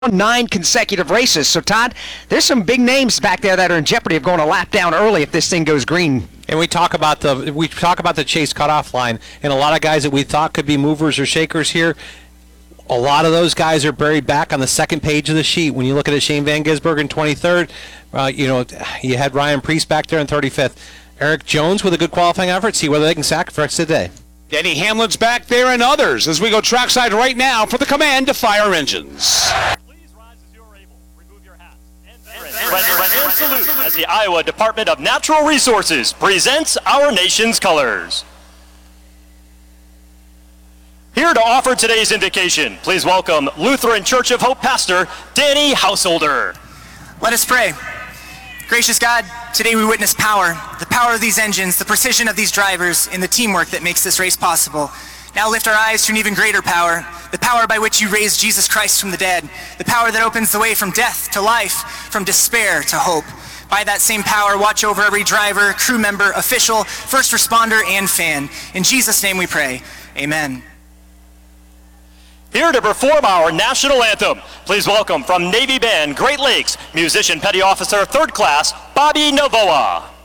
9 consecutive races. So, Todd, there's some big names back there that are in jeopardy of going a lap down early if this thing goes green. And we talk about the chase cutoff line, and a lot of guys that we thought could be movers or shakers here. A lot of those guys are buried back on the second page of the sheet. When you look at it, Shane Van Gisbergen in 23rd, you had Ryan Preece back there in 35th. Eric Jones with a good qualifying effort. See whether they can sacrifice today. Denny Hamlin's back there and others as we go trackside right now for the command to fire engines. And salute as the Iowa Department of Natural Resources presents our nation's colors. Here to offer today's invocation, please welcome Lutheran Church of Hope pastor Danny Householder. Let us pray. Gracious God, today we witness power, the power of these engines, the precision of these drivers, and the teamwork that makes this race possible. Now lift our eyes to an even greater power, the power by which you raised Jesus Christ from the dead, the power that opens the way from death to life, from despair to hope. By that same power, watch over every driver, crew member, official, first responder, and fan. In Jesus' name we pray. Amen. Here to perform our national anthem, please welcome from Navy Band, Great Lakes, musician Petty Officer 3rd Class, Bobby Novoa.